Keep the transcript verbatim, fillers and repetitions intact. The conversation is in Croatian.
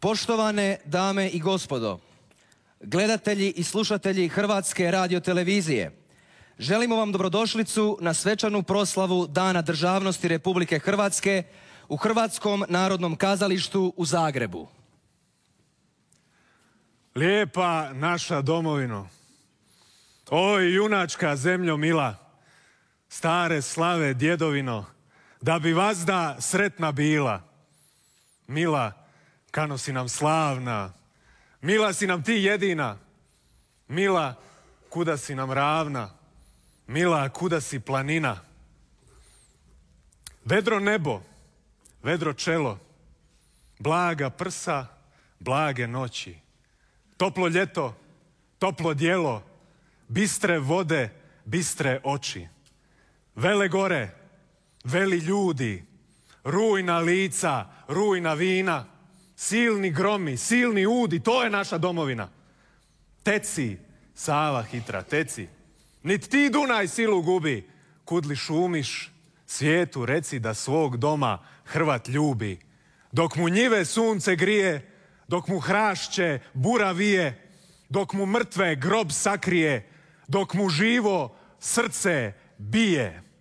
Poštovane dame i gospodo, gledatelji i slušatelji Hrvatske radiotelevizije, želimo vam dobrodošlicu na svečanu proslavu Dana državnosti Republike Hrvatske u Hrvatskom narodnom kazalištu u Zagrebu. Lijepa naša domovino, oj junačka zemljo mila, stare slave djedovino, da bi vazda sretna bila. Mila, kano si nam slavna, mila si nam ti jedina, mila, kuda si nam ravna, mila, kuda si planina. Vedro nebo, vedro čelo, blaga prsa, blage noći, toplo ljeto, toplo djelo, bistre vode, bistre oči. Vele gore, veli ljudi, rujna lica, rujna vina, silni gromi, silni udi, to je naša domovina. Teci, Sava hitra, teci, nit ti Dunaj silu gubi, kud li šumiš, svijetu reci da svog doma Hrvat ljubi. Dok mu njive sunce grije, dok mu hrašće bura vije, dok mu mrtve grob sakrije, dok mu živo srce bije.